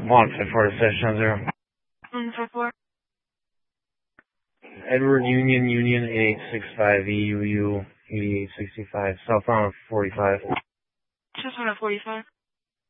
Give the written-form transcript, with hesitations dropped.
154-0. 154. Edward Union 8865 EUU 8865, southbound 45. Just on a 45.